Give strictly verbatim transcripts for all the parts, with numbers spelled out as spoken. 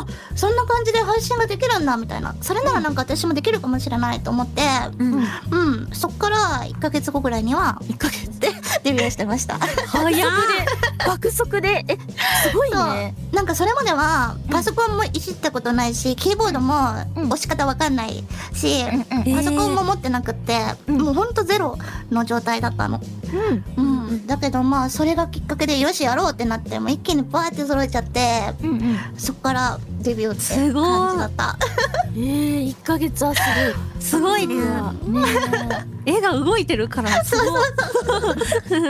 そんな感じで配信ができるんだみたいな、それならなんか私もできるかもしれないと思って、うん、うん、そっからいっかげつごぐらいにはいっかげつでデビューしてました。 早い爆速で、え、すごいね。 なんかそれまではパソコンもいじったことないし、キーボードも押し方わかんないし、うん、パソコンも持ってなくって、うん、もうほんとゼロの状態だったの。うん、うん、だけどまあそれがきっかけでよしやろうってなって、もう一気にバーって揃えちゃって、うんうん、そっからデビューって感じだった。 えー、いっかげつはすごい。すごいね。ね絵が動いてるからすごい。そうそうそう。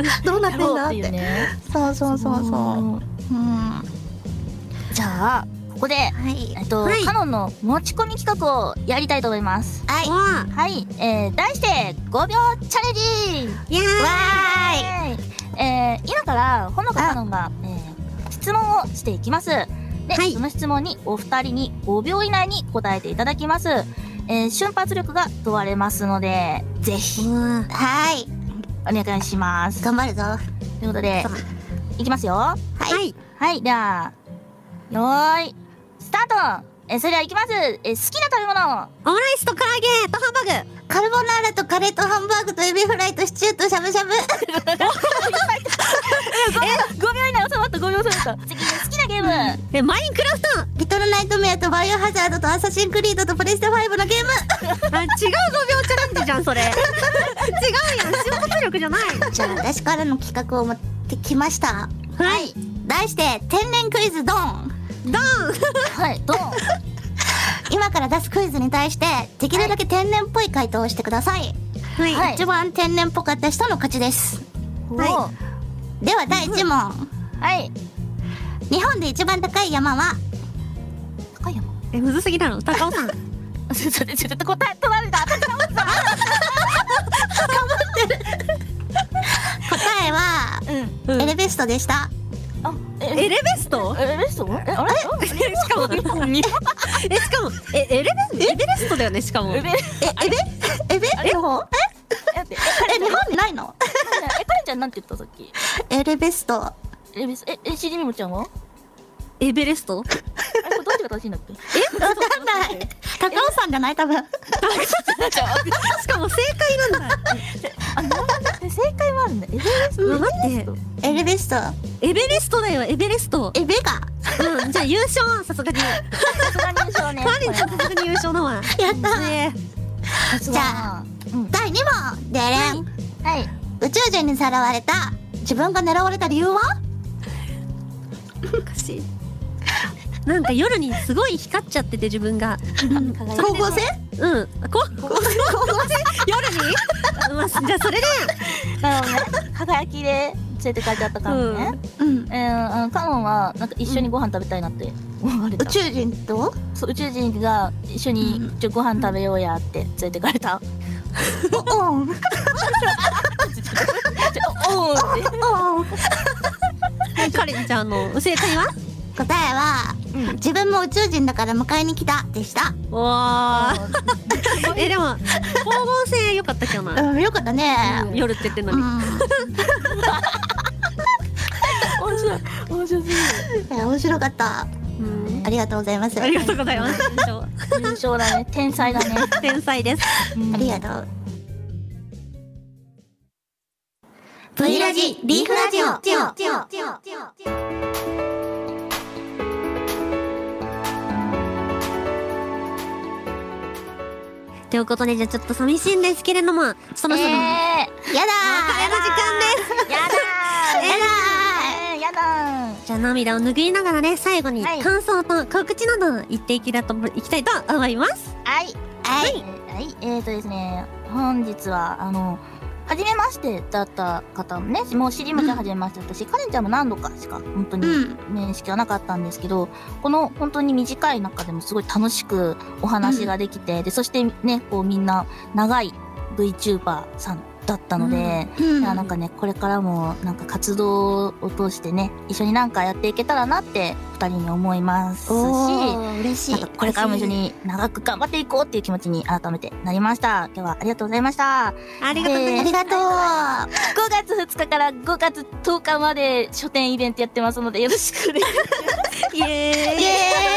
どうなってんだって。ね、そうそうそうそう。うん。 じゃあここで、はい、えっと、はい、カノンの持ち込み企画をやりたいと思います。はい。はい。えー、題してごびょうチャレンジ。イエーイ。わーい。えー、今からほのかカノンが、えー、質問をしていきます。で、はい、その質問にお二人にごびょう以内に答えていただきます。えー、瞬発力が問われますので、ぜひ、はい、お願いします。 頑張るぞ。 ということで、いきますよ。はい。はい、では、よーい、スタート。えー、それではいきます。えー、好きな食べ物。 オムライスと唐揚げとハンバーグ。 カルボナーラとカレーとハンバーグとエビフライとシチューとしゃぶしゃぶ。 ごびょう以内収まった。ごびょう収まった。次、好きなゲーム。 え、マインクラフト。 リトルナイトメアとバイオハザードとアサシンクリードとプレステファイブのゲーム。 あ、違うごびょうチャレンジじゃんそれ。違うやん、瞬発力じゃない。 じゃあ私からの企画を持ってきました。はい。題して天然クイズドン。 ドン。 はい、ドン。 今から出すクイズに対してできるだけ天然っぽい回答をしてください。はい。はい、一番天然っぽかった人の勝ちです。はい。ではだいいち問。 はい。 日本で一番高い山は？ 高い山？ え、むずすぎだろ、高尾山。 ちょっとちょっと答え取られた。高尾山。頑張ってる。答えは、うん、エレベストでした。 あ、エレベスト？ エレベスト？え、あれ？ しかも、え、しかも、え、エレベ、エベレストだよね、しかも。 え、エベ？エベ？え、の方？え？え、日本にないの？ え、カレンちゃんなんて言ったさっき？ エレベスト。 エレベスト、え、え、しじみもちゃんは？ エベレスト？ あれ、これどっちが正しいんだっけ？ え？わかんない。高尾山じゃない？多分。しかも正解なんだ。 あ、正解もあるんだ。エベレスト。 待って。 エレベスト。 エベレストだよ、エベレスト。 エベか。 うん、じゃあ優勝、さすがに。さすがに優勝ね。 カレンちゃんさすがに優勝だわ。 やった。じゃあ、だいに問。でれん。はい。宇宙人にさらわれた自分が狙われた理由は？ おかしい。なんか夜にすごい光っちゃってて自分が。 光合成？ うん。光合成？夜に？まあ、じゃあそれで。 なるほどね。輝きで連れて帰ってあった感じね。うん。えー、カノンはなんか一緒にご飯食べたいなって思われた。 宇宙人と？ そう、宇宙人が一緒にご飯食べようやって連れてかれた。 おん。おん。 カレンちゃんの正解は？ 答えは、うん、自分も宇宙人だから迎えに来たでした。 わー。え、でも光合成良かったけどな。 うん、良かったね、 うん、夜って言ってんのに。うん、 面白い、面白すぎる。 いや、面白かった。うん、ありがとうございます。 ありがとうございます。 優勝だね。天才だね。 天才です。 ありがとう。V ラジリーフラジオ。 ということで、じゃあちょっと寂しいんですけれども、そろそろ、えー、やだー、 お別れの時間です。 やだー、やだー、やだー。 じゃあ涙を拭いながらね、最後に感想と告知など言っていきたいといきたいと思います。 はい、はい、はい、えーとですね、本日はあの初めましてだった方もね、もうしりもちゃん初めましてだったし、うん、カレンちゃんも何度かしか本当に面識はなかったんですけど、うん、この本当に短い中でもすごい楽しくお話ができて、うん、でそしてね、こうみんな長い VTuber さんだったので、うんうん、いやなんかね、これからもなんか活動を通してね、一緒になんかやっていけたらなってふたりに思いますし、 嬉しい。 なんかこれからも一緒に長く頑張っていこうっていう気持ちに改めてなりました。今日はありがとうございました。 ありがとうございます。 ありがとう。 ごがつふつかからごがつとおかまで書店イベントやってますのでよろしくお願いします。 イエーイ。 イエーイ。